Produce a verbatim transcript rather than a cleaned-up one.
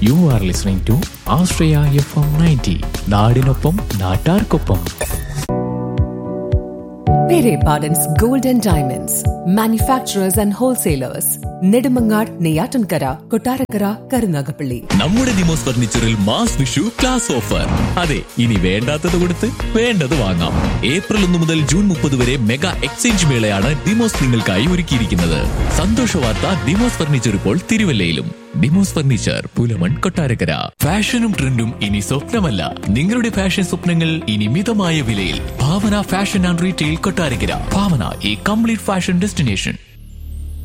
You are listening to Ashraya F M ninety. നാടിനൊപ്പം നാട്ടാർക്കൊപ്പം. Pere Pardon's Gold and Diamonds, manufacturers and wholesalers. Nedumangad, Neyyattinkara, Kottarakkara, Karunagappally. നമ്മുടെ Demos ഫർണിച്ചറിൽ mass Vishu class offer. അതെ, ഇനി വേണ്ടാത്തത് കൊടുത്ത് വേണ്ടത് വാങ്ങാം. ഏപ്രിൽ ഒന്ന് മുതൽ ജൂൺ മുപ്പത് വരെ മെഗാ എക്സ്ചേഞ്ച് മേളയാണ് ദിമോസ് നിങ്ങൾക്കായി ഒരുക്കിയിരിക്കുന്നത്. സന്തോഷ വാർത്ത, ദിമോസ് ഫർണിച്ചർ ഇപ്പോൾ തിരുവല്ലയിലും. ഡിമോസ് ഫർണിച്ചർ, പുലമൺ, കൊട്ടാരക്കര. ഫാഷനും ട്രെൻഡും ഇനി സ്വപ്നമല്ല, നിങ്ങളുടെ ഫാഷൻ സ്വപ്നങ്ങൾ ഇനി മിതമായ വിലയിൽ. ഭാവന ഫാഷൻ ആൻഡ് റീറ്റെയിൽ, കൊട്ടാരക്കര. ഭാവന, ഈ കംപ്ലീറ്റ് ഫാഷൻ ഡെസ്റ്റിനേഷൻ.